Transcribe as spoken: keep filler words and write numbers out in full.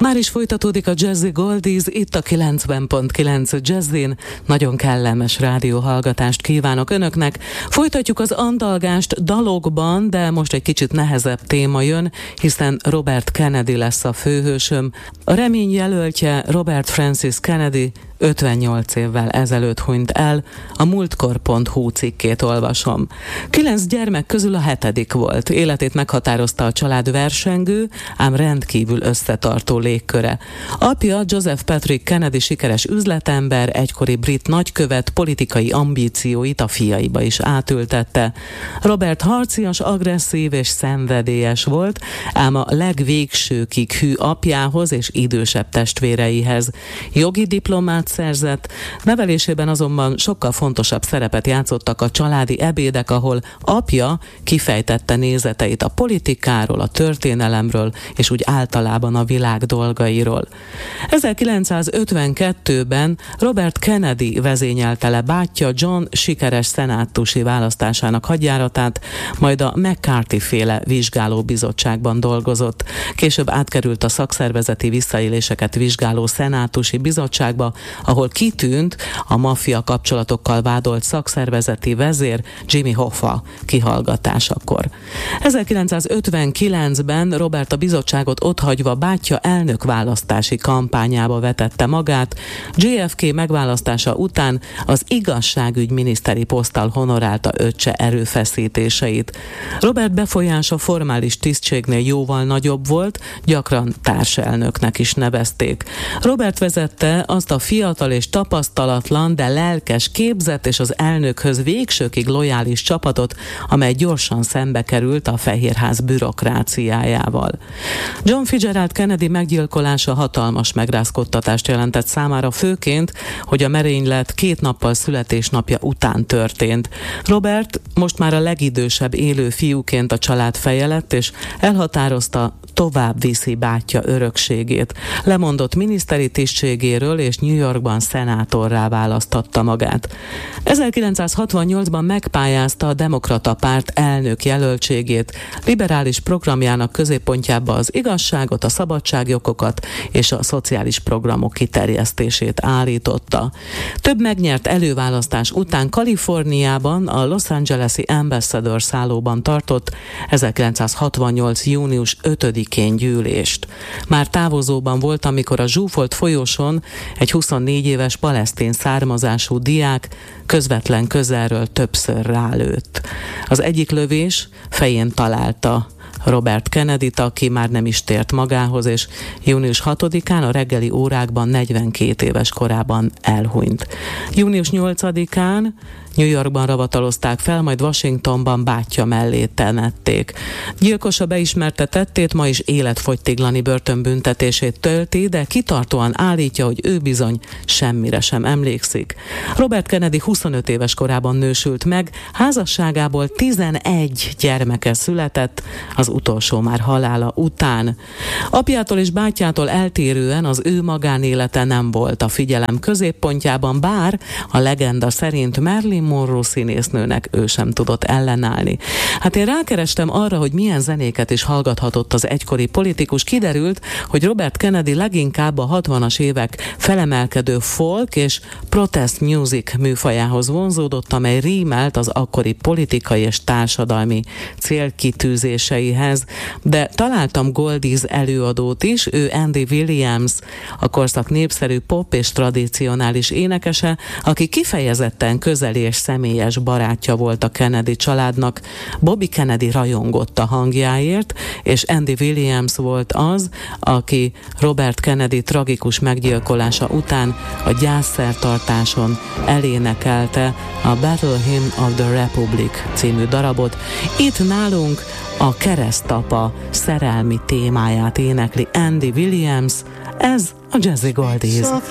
Már is folytatódik a Jazzy Goldies, itt a kilencven pont kilenc Jazzin. Nagyon kellemes rádióhallgatást kívánok önöknek. Folytatjuk az andalgást dalokban, de most egy kicsit nehezebb téma jön, hiszen Robert Kennedy lesz a főhősöm. A remény jelöltje Robert Francis Kennedy ötvennyolc évvel ezelőtt hunyt el, a múltkor pont hu cikkét olvasom. Kilenc gyermek közül a hetedik volt. Életét meghatározta a család versengő, ám rendkívül összetartó légköre. Apja, Joseph Patrick Kennedy sikeres üzletember, egykori brit nagykövet, politikai ambícióit a fiaiba is átültette. Robert harcias, agresszív és szenvedélyes volt, ám a legvégsőkig hű apjához és idősebb testvéreihez. Jogi diplomát szerzett, nevelésében azonban sokkal fontosabb szerepet játszottak a családi ebédek, ahol apja kifejtette nézeteit a politikáról, a történelemről, és úgy általában a világ dolgairól. ezerkilencszázötvenkettőben Robert Kennedy vezényelte le bátyja John sikeres szenátusi választásának hadjáratát, majd a McCarthy-féle vizsgálóbizottságban dolgozott. Később átkerült a szakszervezeti visszaéléseket vizsgáló szenátusi bizottságba, ahol kitűnt a maffia kapcsolatokkal vádolt szakszervezeti vezér Jimmy Hoffa kihallgatásakor. ezerkilencszázötvenkilencben Robert a bizottságot otthagyva bátyja elnökválasztási kampányába vetette magát. jé ef ká megválasztása után az igazságügyminiszteri poszttal honorálta öccse erőfeszítéseit. Robert befolyása formális tisztségnél jóval nagyobb volt, gyakran társelnöknek is nevezték. Robert vezette azt a fiatal és tapasztalatlan, de lelkes, képzett és az elnökhöz végsőkig lojális csapatot, amely gyorsan szembe került a Fehérház bürokráciájával. John Fitzgerald Kennedy meggyilkolása hatalmas megrázkódtatást jelentett számára, főként, hogy a merénylet két nappal születésnapja után történt. Robert most már a legidősebb élő fiúként a család feje lett, és elhatározta, tovább viszi bátyja örökségét. Lemondott miniszteri tisztségéről, és New Yorkban szenátorrá választatta magát. ezerkilencszázhatvannyolcban megpályázta a Demokrata Párt elnök jelöltségét, liberális programjának középpontjába az igazságot, a szabadságjogokat és a szociális programok kiterjesztését állította. Több megnyert előválasztás után Kaliforniában a Los Angeles-i Ambassador szállóban tartott ezerkilencszázhatvannyolc. június ötödikén gyűlést. Már távozóban volt, amikor a zsúfolt folyosón egy huszonnégy éves palesztin származású diák közvetlen közelről többször rálőtt. Az egyik lövés fején találta Robert Kennedyt, aki már nem is tért magához, és június hatodikán a reggeli órákban negyvenkét éves korában elhunyt. június nyolcadikán New Yorkban ravatalozták fel, majd Washingtonban bátyja mellé temették. Gyilkosa beismerte tettét, ma is életfogytiglani börtönbüntetését tölti, de kitartóan állítja, hogy ő bizony semmire sem emlékszik. Robert Kennedy huszonöt éves korában nősült meg, házasságából tizenegy gyermeke született, az utolsó már halála után. Apjától és bátyjától eltérően az ő magánélete nem volt a figyelem középpontjában, bár a legenda szerint Marilyn Monroe színésznőnek ő sem tudott ellenállni. Hát én rákerestem arra, hogy milyen zenéket is hallgathatott az egykori politikus. Kiderült, hogy Robert Kennedy leginkább a hatvanas évek felemelkedő folk és protest music műfajához vonzódott, amely rímelt az akkori politikai és társadalmi célkitűzéseihez. De találtam Goldies előadót is, ő Andy Williams, a korszak népszerű pop és tradicionális énekese, aki kifejezetten közeli és személyes barátja volt a Kennedy családnak. Bobby Kennedy rajongott a hangjáért, és Andy Williams volt az, aki Robert Kennedy tragikus meggyilkolása után a gyászszertartáson elénekelte a Battle Hymn of the Republic című darabot. Itt nálunk a keresztapa szerelmi témáját énekli Andy Williams, ez a Jazzy Goldies.